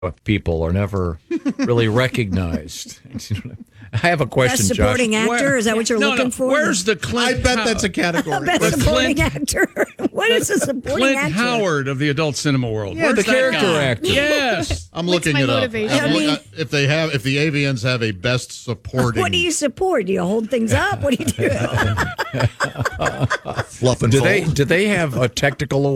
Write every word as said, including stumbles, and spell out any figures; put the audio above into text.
people are never really recognized. I have a question, Best supporting Josh. actor? Where- Is that what you're no, looking no. for? Where's the Clint? I bet How- that's a category. Best The supporting Clint- actor. What is a supporting Clint actor? Howard of the adult cinema world. Yeah, Where's the that character guy? actor. Yes. I'm What's looking my it up. motivation? I'm I look- mean- uh, if they have, if the A V Ns have a best supporting, What do you support? Do you hold things up? What do you do? Fluff and Do fold. they do they have a technical